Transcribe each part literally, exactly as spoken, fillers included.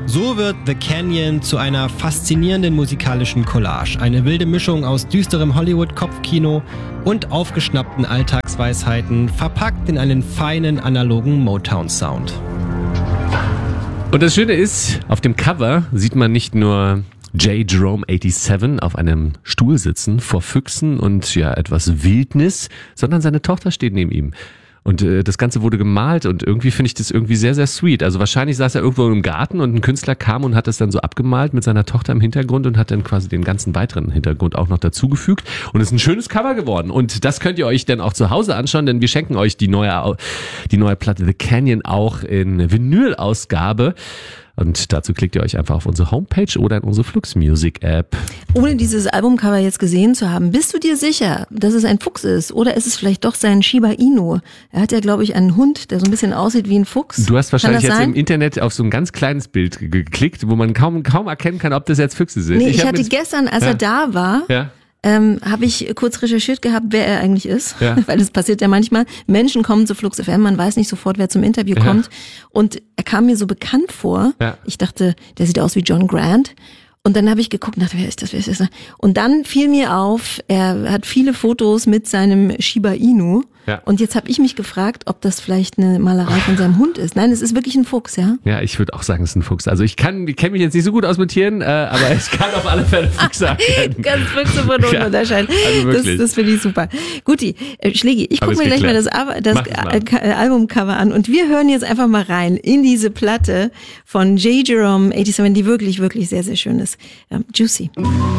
So wird The Canyon zu einer faszinierenden musikalischen Collage. Eine wilde Mischung aus düsterem Hollywood-Kopfkino und aufgeschnappten Alltagsweisheiten, verpackt in einen feinen analogen Motown-Sound. Und das Schöne ist, auf dem Cover sieht man nicht nur J. Jerome siebenundachtzig auf einem Stuhl sitzen, vor Füchsen und ja etwas Wildnis, sondern seine Tochter steht neben ihm. Und äh, das Ganze wurde gemalt und irgendwie finde ich das irgendwie sehr, sehr sweet. Also wahrscheinlich saß er irgendwo im Garten und ein Künstler kam und hat das dann so abgemalt mit seiner Tochter im Hintergrund und hat dann quasi den ganzen weiteren Hintergrund auch noch dazugefügt. Und es ist ein schönes Cover geworden. Und das könnt ihr euch dann auch zu Hause anschauen, denn wir schenken euch die neue, die neue Platte The Canyon auch in Vinyl-Ausgabe. Und dazu klickt ihr euch einfach auf unsere Homepage oder in unsere Flux Music App. Ohne dieses Albumcover jetzt gesehen zu haben, bist du dir sicher, dass es ein Fuchs ist? Oder ist es vielleicht doch sein Shiba Inu? Er hat ja, glaube ich, einen Hund, der so ein bisschen aussieht wie ein Fuchs. Du hast wahrscheinlich jetzt sein? im Internet auf so ein ganz kleines Bild geklickt, wo man kaum, kaum erkennen kann, ob das jetzt Füchse sind. Nee, ich, ich hatte gestern, als ja. er da war, ja. ähm, habe ich kurz recherchiert gehabt, wer er eigentlich ist. Ja. Weil das passiert ja manchmal. Menschen kommen zu Flux F M, man weiß nicht sofort, wer zum Interview ja. kommt. Und er kam mir so bekannt vor. Ja. Ich dachte, der sieht aus wie John Grant. Und dann habe ich geguckt und dachte, wer ist das, wer ist das? Und dann fiel mir auf, er hat viele Fotos mit seinem Shiba Inu. Ja. Und jetzt habe ich mich gefragt, ob das vielleicht eine Malerei von seinem Hund ist. Nein, es ist wirklich ein Fuchs, ja? Ja, ich würde auch sagen, es ist ein Fuchs. Also ich kann, ich kenne mich jetzt nicht so gut aus mit Tieren, äh, aber ich kann auf alle Fälle Fuchs erkennen. Ganz Füchse von Hunden Ja, unterscheiden. also wirklich. Das, das finde ich super. Guti, äh, Schlägi, ich gucke mir gleich mal das, Ar- das äh, Albumcover an und wir hören jetzt einfach mal rein in diese Platte von J. Jerome siebenundachtzig, die wirklich, wirklich sehr, sehr schön ist. Ähm, Juicy.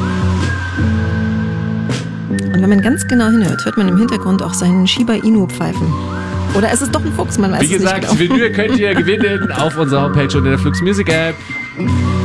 Und wenn man ganz genau hinhört, hört man im Hintergrund auch seinen Shiba Inu pfeifen. Oder ist es doch ein Fuchs, man weiß Wie es nicht gesagt, genau. Vinyl könnt ihr gewinnen auf unserer Homepage und in der Flux Music App.